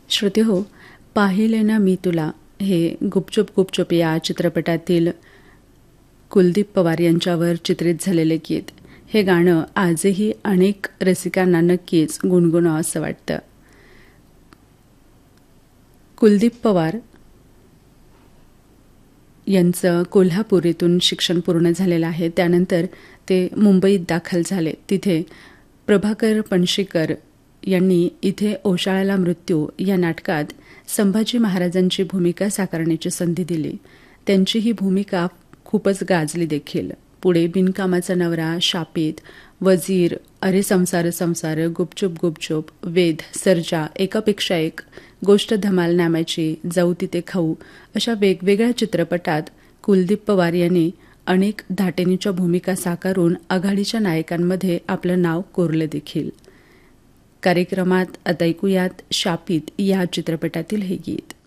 श्रोतेहो, पाहिले ना मी तुला हे गुपचूप गुपचूप या चित्रपटातील कुलदीप पवार यांच्यावर चित्रित झालेले गीत. हे गाणं आजही अनेक रसिकांना नक्कीच गुणगुणावं असं वाटतं. कुलदीप पवार यांचं कोल्हापूर येथून शिक्षण पूर्ण झालेलं आहे. त्यानंतर ते मुंबईत दाखल झाले. तिथे प्रभाकर पणशीकर यांनी इथे ओशाळ्याला मृत्यू या नाटकात संभाजी महाराजांची भूमिका साकारण्याची संधी दिली. त्यांची ही भूमिका खूपच गाजली देखील. पुढे बिनकामाचा नवरा, शापित, वजीर, अरे संसार संसार, गुपचूप गुपचूप, वेद, सर्जा, एकापेक्षा एक, गोष्ट धमाल नामाची, जाऊ तिथे खाऊ अशा वेगवेगळ्या चित्रपटात कुलदीप पवार यांनी अनेक धाटेनीच्या भूमिका साकारून आघाडीच्या नायकांमध्ये आपलं नाव कोरलं देखील. कार्यक्रमात आता ऐकूयात शापित या चित्रपटातील हे गीत.